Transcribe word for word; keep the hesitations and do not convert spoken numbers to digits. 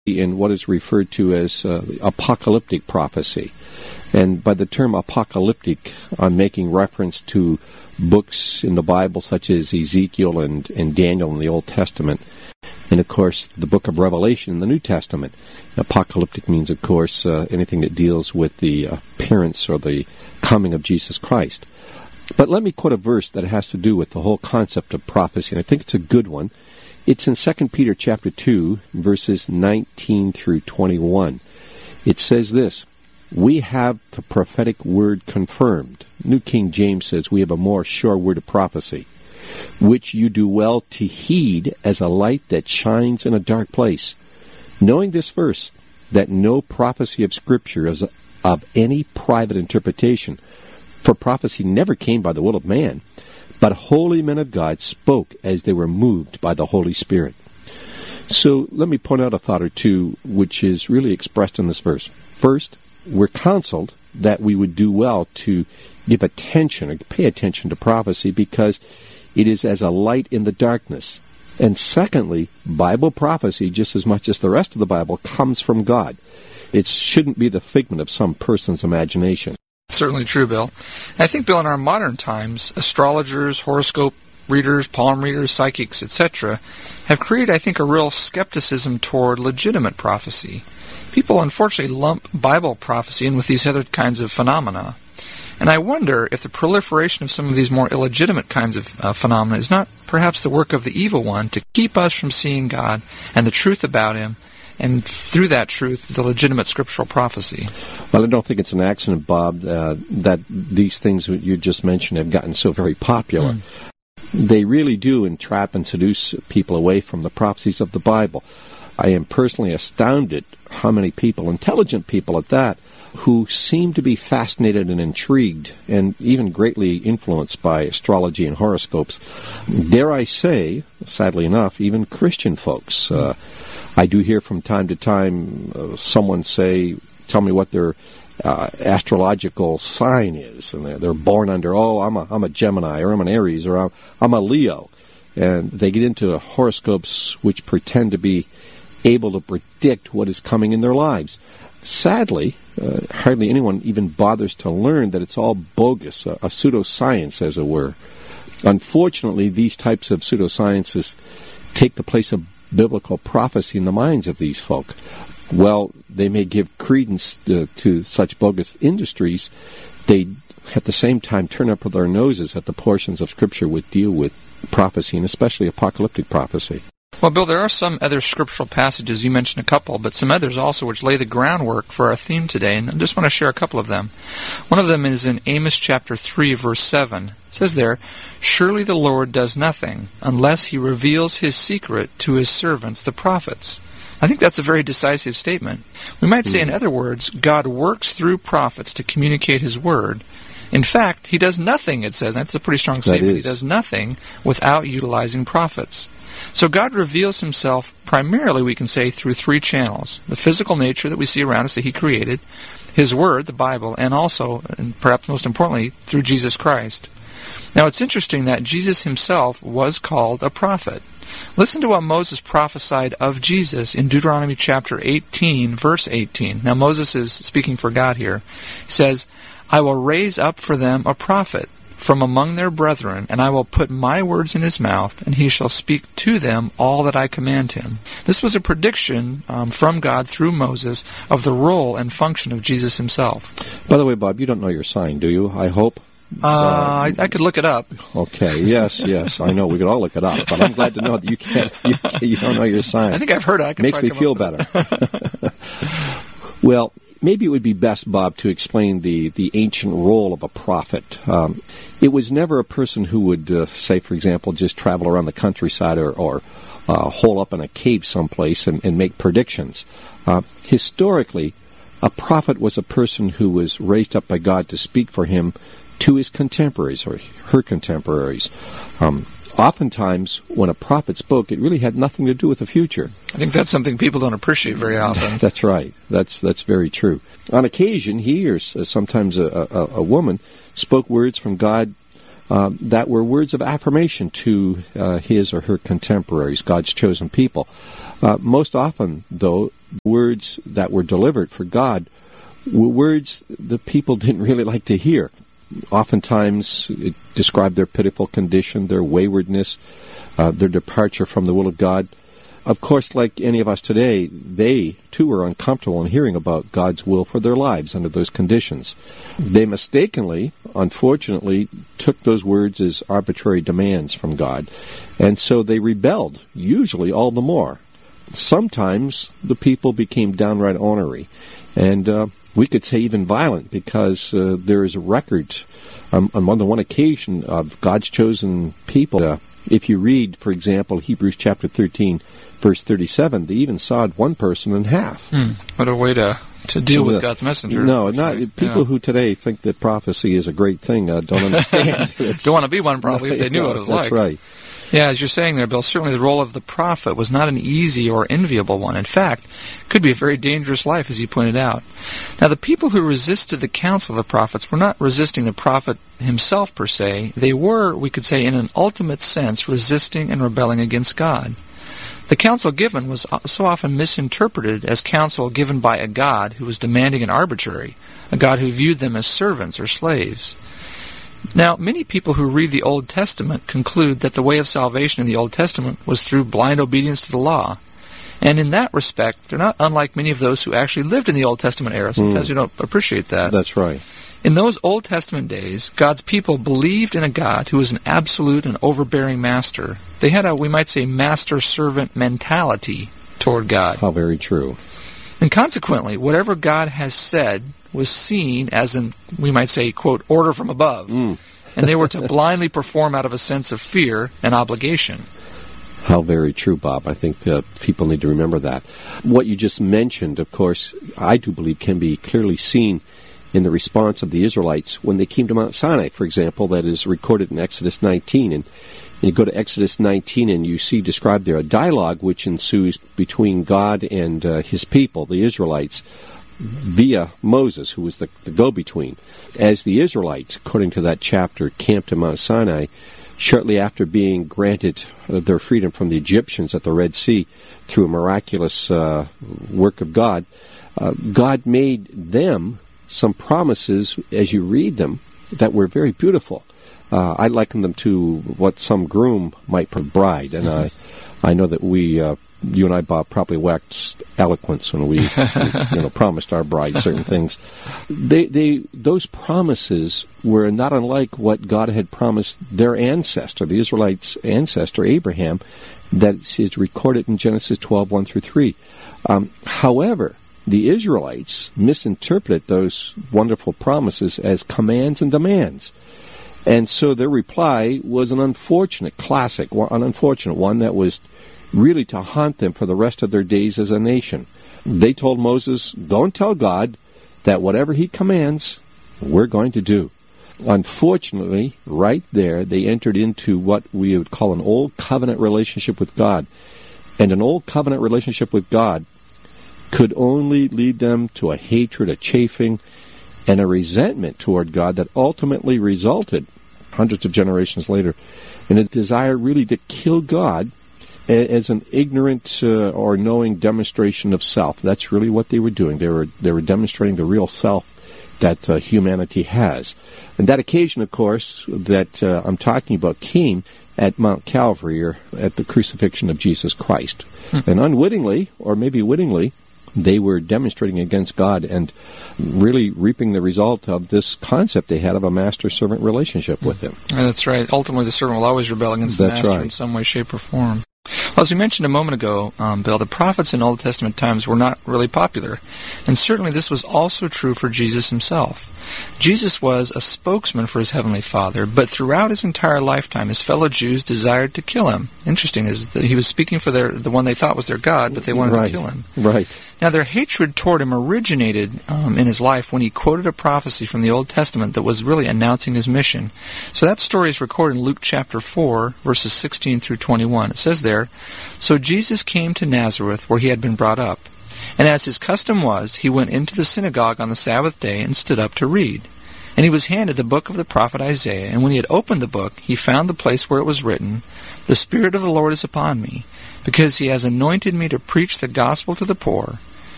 in what is referred to as uh, apocalyptic prophecy. And by the term apocalyptic, I'm making reference to books in the Bible such as Ezekiel and, and Daniel in the Old Testament, and of course the book of Revelation in the New Testament. Apocalyptic means, of course, uh, anything that deals with the appearance or the coming of Jesus Christ. But let me quote a verse that has to do with the whole concept of prophecy, and I think it's a good one. It's in Second Peter chapter two, verses nineteen through twenty-one. It says this: "We have the prophetic word confirmed." New King James says, "We have a more sure word of prophecy, which you do well to heed as a light that shines in a dark place, knowing this verse, that no prophecy of Scripture is of any private interpretation. For prophecy never came by the will of man, but holy men of God spoke as they were moved by the Holy Spirit." So let me point out a thought or two which is really expressed in this verse. First, we're counseled that we would do well to give attention or pay attention to prophecy because it is as a light in the darkness. And secondly, Bible prophecy, just as much as the rest of the Bible, comes from God. It shouldn't be the figment of some person's imagination. Certainly true, Bill. I think, Bill, in our modern times, astrologers, horoscope readers, palm readers, psychics, et cetera, have created, I think, a real skepticism toward legitimate prophecy. People, unfortunately, lump Bible prophecy in with these other kinds of phenomena. And I wonder if the proliferation of some of these more illegitimate kinds of uh, phenomena is not perhaps the work of the evil one to keep us from seeing God and the truth about Him, and through that truth, the legitimate scriptural prophecy. Well, I don't think it's an accident, Bob, uh, that these things that you just mentioned have gotten so very popular. Mm. They really do entrap and seduce people away from the prophecies of the Bible. I am personally astounded how many people, intelligent people at that, who seem to be fascinated and intrigued and even greatly influenced by astrology and horoscopes. Dare I say, sadly enough, even Christian folks. Uh, I do hear from time to time uh, someone say, tell me what their uh, astrological sign is. And they're, they're born under, oh, I'm a, I'm a Gemini, or I'm an Aries, or I'm, I'm a Leo. And they get into horoscopes which pretend to be able to predict what is coming in their lives. Sadly, uh, hardly anyone even bothers to learn that it's all bogus, a, a pseudoscience, as it were. Unfortunately, these types of pseudosciences take the place of biblical prophecy in the minds of these folk. Well, they may give credence to, to such bogus industries. They, at the same time, turn up their noses at the portions of Scripture which deal with prophecy, and especially apocalyptic prophecy. Well, Bill, there are some other scriptural passages, you mentioned a couple, but some others also which lay the groundwork for our theme today, and I just want to share a couple of them. One of them is in Amos chapter three, verse seven. It says there, "Surely the Lord does nothing unless He reveals His secret to His servants, the prophets." I think that's a very decisive statement. We might say, in other words, God works through prophets to communicate His word. In fact, He does nothing, it says. That's a pretty strong statement. He does nothing without utilizing prophets. So God reveals Himself primarily, we can say, through three channels. The physical nature that we see around us that He created, His Word, the Bible, and also, and perhaps most importantly, through Jesus Christ. Now it's interesting that Jesus Himself was called a prophet. Listen to what Moses prophesied of Jesus in Deuteronomy chapter eighteen, verse eighteen. Now Moses is speaking for God here. He says, "I will raise up for them a prophet from among their brethren, and I will put my words in his mouth, and he shall speak to them all that I command him." This was a prediction um, from God through Moses of the role and function of Jesus Himself. By the way, Bob, you don't know your sign, do you? I hope. Uh, uh, I, I could look it up. Okay, yes, yes, I know. We could all look it up, but I'm glad to know that you can't. You, you don't know your sign. I think I've heard it. I can Makes me feel better. Well, maybe it would be best, Bob, to explain the, the ancient role of a prophet. Um, it was never a person who would, uh, say, for example, just travel around the countryside or, or uh, hole up in a cave someplace and, and make predictions. Uh, historically, a prophet was a person who was raised up by God to speak for Him to his contemporaries or her contemporaries. Um, oftentimes, when a prophet spoke, it really had nothing to do with the future. I think that's something people don't appreciate very often. That's right. That's that's very true. On occasion, he or sometimes a, a, a woman spoke words from God uh, that were words of affirmation to uh, his or her contemporaries, God's chosen people. Uh, most often, though, words that were delivered for God were words the people didn't really like to hear. Oftentimes, it described their pitiful condition, their waywardness, uh, their departure from the will of God. Of course, like any of us today, they, too, were uncomfortable in hearing about God's will for their lives under those conditions. They mistakenly, unfortunately, took those words as arbitrary demands from God, and so they rebelled, usually all the more. Sometimes the people became downright ornery, and uh, we could say even violent, because uh, there is a record um, on more than one occasion of God's chosen people. Uh, if you read, for example, Hebrews chapter thirteen, verse thirty-seven, they even sawed one person in half. Hmm. What a way to, to deal with God's messenger. No, not people yeah. who today think that prophecy is a great thing uh, don't understand. Don't want to be one, probably, if they knew no, what it was that's like. That's right. Yeah, as you're saying there, Bill, certainly the role of the prophet was not an easy or enviable one. In fact, it could be a very dangerous life, as you pointed out. Now, the people who resisted the counsel of the prophets were not resisting the prophet himself, per se. They were, we could say, in an ultimate sense, resisting and rebelling against God. The counsel given was so often misinterpreted as counsel given by a God who was demanding and arbitrary, a God who viewed them as servants or slaves. Now, many people who read the Old Testament conclude that the way of salvation in the Old Testament was through blind obedience to the law. And in that respect, they're not unlike many of those who actually lived in the Old Testament era. Sometimes mm. you don't appreciate that. That's right. In those Old Testament days, God's people believed in a God who was an absolute and overbearing master. They had a, we might say, master-servant mentality toward God. How very true. And consequently, whatever God has said was seen as an, we might say, quote, order from above. Mm. And they were to blindly perform out of a sense of fear and obligation. How very true, Bob. I think uh, people need to remember that. What you just mentioned, of course, I do believe can be clearly seen in the response of the Israelites when they came to Mount Sinai, for example, that is recorded in Exodus nineteen. And you go to Exodus nineteen and you see described there a dialogue which ensues between God and uh, his people, the Israelites, via Moses, who was the, the go-between. As the Israelites, according to that chapter, camped at Mount Sinai, shortly after being granted uh, their freedom from the Egyptians at the Red Sea through a miraculous uh, work of God, uh, God made them some promises, as you read them, that were very beautiful. Uh, I liken them to what some groom might for bride, and I, I know that we, uh, you and I, Bob, probably waxed eloquence when we, we you know, promised our bride certain things. They, they, those promises were not unlike what God had promised their ancestor, the Israelites' ancestor Abraham, that is recorded in Genesis twelve, one through three. Um, however, the Israelites misinterpreted those wonderful promises as commands and demands. And so their reply was an unfortunate classic, an unfortunate one that was really to haunt them for the rest of their days as a nation. They told Moses, go and tell God that whatever he commands, we're going to do. Unfortunately, right there, they entered into what we would call an old covenant relationship with God. And an old covenant relationship with God could only lead them to a hatred, a chafing, and a resentment toward God that ultimately resulted, hundreds of generations later, in a desire really to kill God as an ignorant uh, or knowing demonstration of self. That's really what they were doing. They were they were demonstrating the real self that uh, humanity has. And that occasion, of course, that uh, I'm talking about came at Mount Calvary, or at the crucifixion of Jesus Christ. Hmm. And unwittingly, or maybe wittingly, they were demonstrating against God and really reaping the result of this concept they had of a master-servant relationship with him. And that's right. Ultimately, the servant will always rebel against the that's master right. in some way, shape, or form. Well, as we mentioned a moment ago, um, Bill, the prophets in Old Testament times were not really popular. And certainly this was also true for Jesus himself. Jesus was a spokesman for his Heavenly Father, but throughout his entire lifetime, his fellow Jews desired to kill him. Interesting is that he was speaking for their the one they thought was their God, but they wanted right. to kill him. Right. Now, their hatred toward him originated um, in his life when he quoted a prophecy from the Old Testament that was really announcing his mission. So that story is recorded in Luke chapter four, verses sixteen through twenty-one. It says there, "So Jesus came to Nazareth, where he had been brought up. And as his custom was, he went into the synagogue on the Sabbath day and stood up to read. And he was handed the book of the prophet Isaiah. And when he had opened the book, he found the place where it was written, 'The Spirit of the Lord is upon me, because he has anointed me to preach the gospel to the poor.